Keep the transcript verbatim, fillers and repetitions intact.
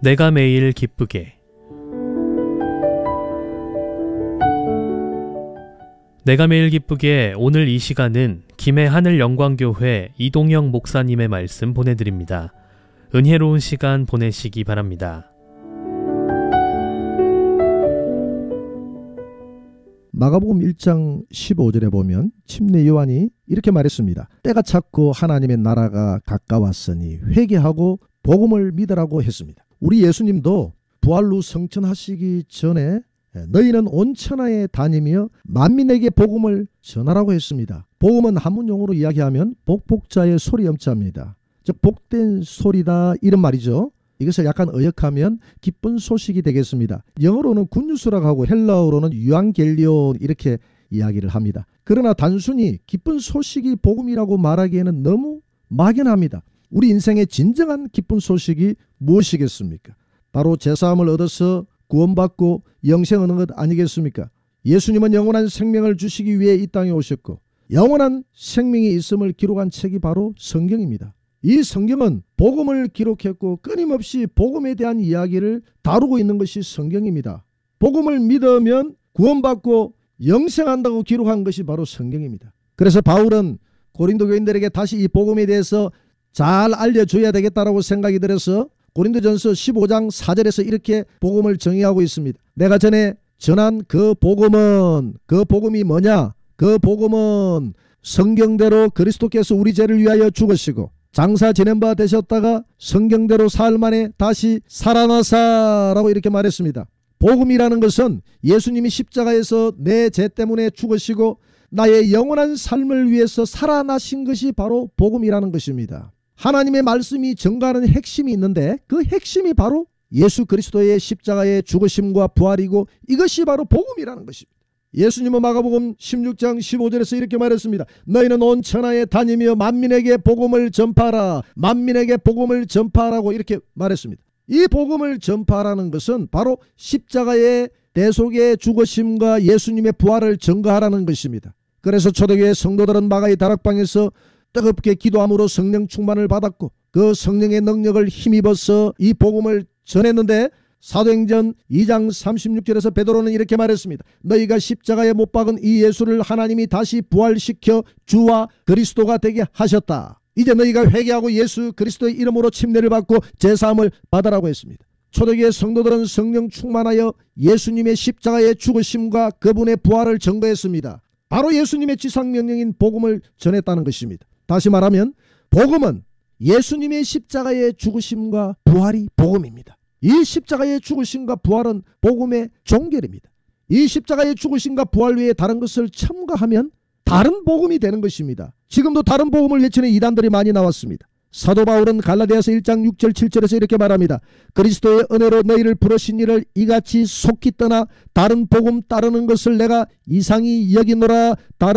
내가 매일 기쁘게. 내가 매일 기쁘게 오늘 이 시간은 김해 하늘영광교회 이동영 목사님의 말씀 보내드립니다. 은혜로운 시간 보내시기 바랍니다. 마가복음 일 장 십오 절에 보면 침례 요한이 이렇게 말했습니다. 때가 찼고 하나님의 나라가 가까웠으니 회개하고 복음을 믿으라고 했습니다. 우리 예수님도 부활 후 성천하시기 전에 너희는 온 천하에 다니며 만민에게 복음을 전하라고 했습니다. 복음은 한문용어로 이야기하면 복복자의 소리엄자입니다. 즉 복된 소리다 이런 말이죠. 이것을 약간 어역하면 기쁜 소식이 되겠습니다. 영어로는 굿뉴스라고 하고 헬라어로는 유앙겔리온 이렇게 이야기를 합니다. 그러나 단순히 기쁜 소식이 복음이라고 말하기에는 너무 막연합니다. 우리 인생의 진정한 기쁜 소식이 무엇이겠습니까? 바로 제사함을 얻어서 구원받고 영생 얻는 것 아니겠습니까? 예수님은 영원한 생명을 주시기 위해 이 땅에 오셨고 영원한 생명이 있음을 기록한 책이 바로 성경입니다. 이 성경은 복음을 기록했고 끊임없이 복음에 대한 이야기를 다루고 있는 것이 성경입니다. 복음을 믿으면 구원받고 영생한다고 기록한 것이 바로 성경입니다. 그래서 바울은 고린도 교인들에게 다시 이 복음에 대해서 잘 알려줘야 되겠다라고 생각이 들어서 고린도전서 십오 장 사 절에서 이렇게 복음을 정의하고 있습니다. 내가 전에 전한 그 복음은 그 복음이 뭐냐? 그 복음은 성경대로 그리스도께서 우리 죄를 위하여 죽으시고 장사 지낸 바 되셨다가 성경대로 사흘 만에 다시 살아나사라고 이렇게 말했습니다. 복음이라는 것은 예수님이 십자가에서 내 죄 때문에 죽으시고 나의 영원한 삶을 위해서 살아나신 것이 바로 복음이라는 것입니다. 하나님의 말씀이 전가하는 핵심이 있는데 그 핵심이 바로 예수 그리스도의 십자가의 죽으심과 부활이고 이것이 바로 복음이라는 것입니다. 예수님은 마가복음 십육 장 십오 절에서 이렇게 말했습니다. 너희는 온 천하에 다니며 만민에게 복음을 전파하라. 만민에게 복음을 전파하라고 이렇게 말했습니다. 이 복음을 전파하라는 것은 바로 십자가의 대속의 죽으심과 예수님의 부활을 전가하라는 것입니다. 그래서 초대교회 성도들은 마가의 다락방에서 뜨겁게 기도함으로 성령 충만을 받았고 그 성령의 능력을 힘입어서 이 복음을 전했는데 사도행전 이 장 삼십육 절에서 베드로는 이렇게 말했습니다. 너희가 십자가에 못 박은 이 예수를 하나님이 다시 부활시켜 주와 그리스도가 되게 하셨다. 이제 너희가 회개하고 예수 그리스도의 이름으로 침례를 받고 제사함을 받으라고 했습니다. 초대교회 성도들은 성령 충만하여 예수님의 십자가의 죽으심과 그분의 부활을 전거했습니다. 바로 예수님의 지상명령인 복음을 전했다는 것입니다. 다시 말하면 복음은 예수님의 십자가의 죽으심과 부활이 복음입니다. 이 십자가의 죽으심과 부활은 복음의 종결입니다. 이 십자가의 죽으심과 부활 외에 다른 것을 첨가하면 다른 복음이 되는 것입니다. 지금도 다른 복음을 외치는 이단들이 많이 나왔습니다. 사도 바울은 갈라디아서 일 장 육 절 칠 절에서 이렇게 말합니다. 그리스도의 은혜로 너희를 부르신 이를 이같이 속히 떠나 다른 복음 따르는 것을 내가 이상히 여기노라. 다른